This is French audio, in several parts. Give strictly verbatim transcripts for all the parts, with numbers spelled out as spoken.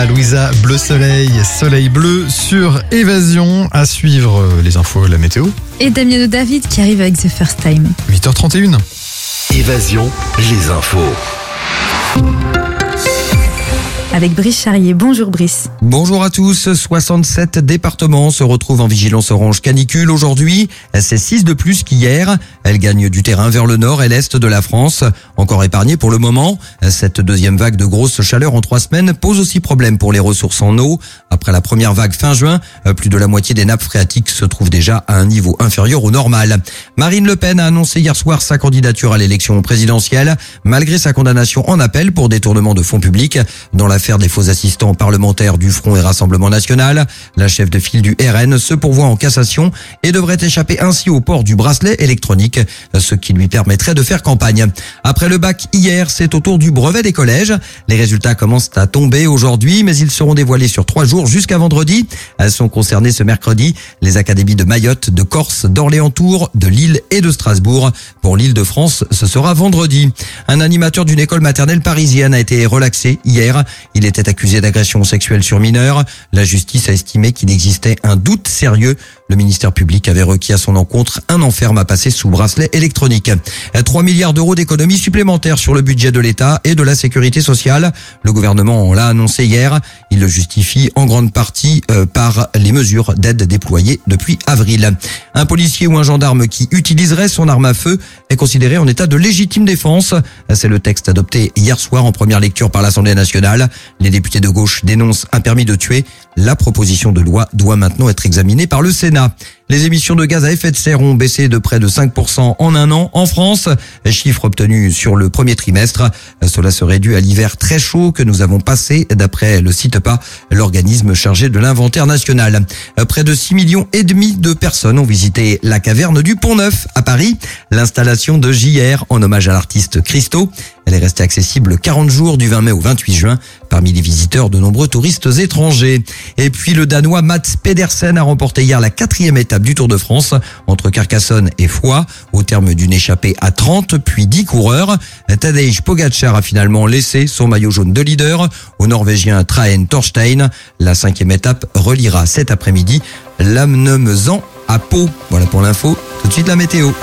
Louisa, bleu soleil, soleil bleu sur Évasion. À suivre les infos, la météo. Et Damien David qui arrive avec The First Time. huit heures trente et une. Évasion, les infos. Avec Brice Charrier. Bonjour Brice. Bonjour à tous. soixante-sept départements se retrouvent en vigilance orange canicule aujourd'hui. C'est six de plus qu'hier. Elle gagne du terrain vers le nord et l'est de la France. Encore épargnée pour le moment. Cette deuxième vague de grosse chaleur en trois semaines pose aussi problème pour les ressources en eau. Après la première vague fin juin, plus de la moitié des nappes phréatiques se trouvent déjà à un niveau inférieur au normal. Marine Le Pen a annoncé hier soir sa candidature à l'élection présidentielle, malgré sa condamnation en appel pour détournement de fonds publics dans l'affaire des faux assistants parlementaires du Front et Rassemblement National. La chef de file du R N se pourvoit en cassation et devrait échapper ainsi au port du bracelet électronique, ce qui lui permettrait de faire campagne. Après le bac hier, c'est au tour du brevet des collèges. Les résultats commencent à tomber aujourd'hui, mais ils seront dévoilés sur trois jours jusqu'à vendredi. Elles sont concernées ce mercredi les académies de Mayotte, de Corse, d'Orléans-Tours, de Lille et de Strasbourg. Pour l'Île-de-France, ce sera vendredi. Un animateur d'une école maternelle parisienne a été relaxé hier. Il était accusé d'agression sexuelle sur mineur. La justice a estimé qu'il existait un doute sérieux. Le ministère public avait requis à son encontre un enferme à passer sous bracelet électronique. trois milliards d'euros d'économies supplémentaires sur le budget de l'État et de la sécurité sociale. Le gouvernement l'a annoncé hier. Il le justifie en grande partie euh, par les mesures d'aide déployées depuis avril. Un policier ou un gendarme qui utiliserait son arme à feu est considéré en état de légitime défense. C'est le texte adopté hier soir en première lecture par l'Assemblée nationale. Les députés de gauche dénoncent un permis de tuer. La proposition de loi doit maintenant être examinée par le Sénat. Les émissions de gaz à effet de serre ont baissé de près de cinq pour cent en un an en France. Chiffre obtenu sur le premier trimestre. Cela serait dû à l'hiver très chaud que nous avons passé, d'après le CITEPA, l'organisme chargé de l'inventaire national. Près de six millions et demi de personnes ont visité la caverne du Pont-Neuf à Paris. L'installation de J R en hommage à l'artiste Christo. Elle est restée accessible quarante jours du vingt mai au vingt-huit juin. Parmi les visiteurs, de nombreux touristes étrangers. Et puis le Danois Mats Pedersen a remporté hier la quatrième étape du Tour de France entre Carcassonne et Foix, au terme d'une échappée à trente puis dix coureurs. Tadej Pogacar a finalement laissé son maillot jaune de leader au Norvégien Traen Torstein. La cinquième étape reliera cet après-midi Lannemezan à Pau. Voilà pour l'info. Tout de suite la météo.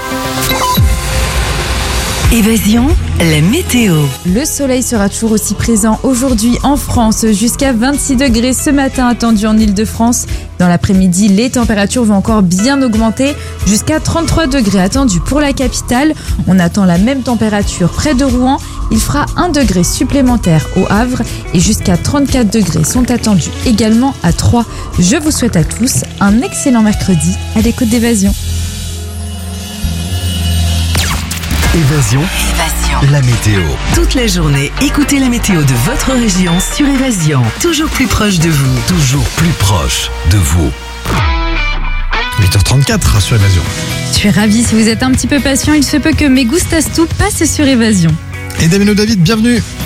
Évasion, la météo. Le soleil sera toujours aussi présent aujourd'hui en France, jusqu'à vingt-six degrés ce matin attendu en Île-de-France. Dans l'après-midi, les températures vont encore bien augmenter, jusqu'à trente-trois degrés attendus pour la capitale. On attend la même température près de Rouen. Il fera un degré supplémentaire au Havre et jusqu'à trente-quatre degrés sont attendus également à Troyes. Je vous souhaite à tous un excellent mercredi à l'écoute d'Évasion. Évasion, Évasion. la météo. Toute la journée, écoutez la météo de votre région sur Évasion. Toujours plus proche de vous. Toujours plus proche de vous. huit heures trente-quatre sur Évasion. Je suis ravie, si vous êtes un petit peu patient, il se peut que Mes Gustas Tu passe sur Évasion. Et Damien David, bienvenue.